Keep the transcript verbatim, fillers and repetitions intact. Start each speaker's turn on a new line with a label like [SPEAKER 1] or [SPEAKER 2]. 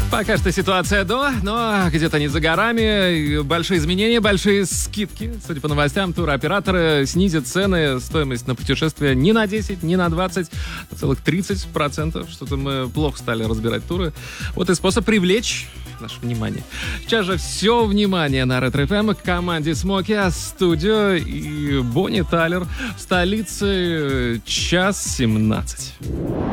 [SPEAKER 1] Пока что ситуация до, но где-то не за горами. Большие изменения, большие скидки. Судя по новостям, туроператоры снизят цены, стоимость на путешествия не на десять, не на двадцать, а целых тридцать процентов. Что-то мы плохо стали разбирать туры. Вот и способ привлечь наше внимание. Сейчас же все внимание на Ретро эф эм к команде Смоки, а студио и Бонни Тайлер в столице час семнадцать.